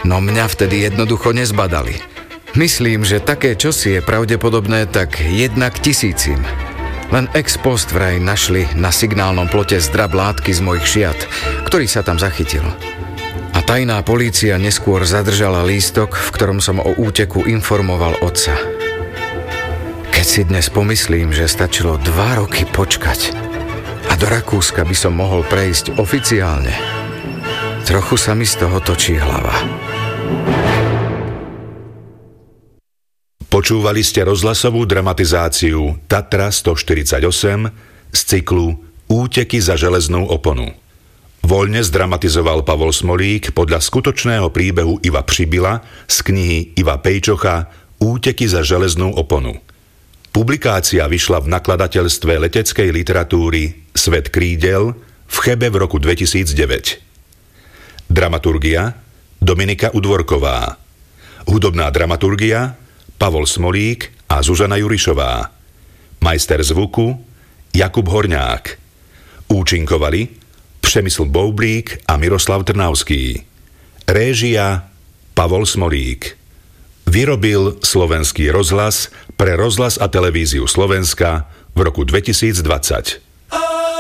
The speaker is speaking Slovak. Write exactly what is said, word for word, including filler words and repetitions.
No mňa vtedy jednoducho nezbadali. Myslím, že také čosi je pravdepodobné tak jedna k tisícim. Len ex post vraj našli na signálnom plote zdrab látky z mojich šiat, ktorý sa tam zachytil. A tajná polícia neskôr zadržala lístok, v ktorom som o úteku informoval otca. Keď si dnes pomyslím, že stačilo dva roky počkať a do Rakúska by som mohol prejsť oficiálne, trochu sa mi z toho točí hlava. Počúvali ste rozhlasovú dramatizáciu Tatra stoštyridsaťosem z cyklu Úteky za železnú oponu. Voľne zdramatizoval Pavol Smolík podľa skutočného príbehu Iva Přibila z knihy Iva Pejčocha Úteky za železnú oponu. Publikácia vyšla v nakladateľstve leteckej literatúry Svet krídel v Chebe v roku dvetisícdeväť. Dramaturgia Dominika Udvorková. Hudobná dramaturgia Pavol Smolík a Zuzana Jurišová. Majster zvuku Jakub Horňák. Účinkovali Přemysl Boublík a Miroslav Trnavský. Réžia Pavol Smolík. Vyrobil Slovenský rozhlas pre rozhlas a televíziu Slovenska v roku dvetisícdvadsať.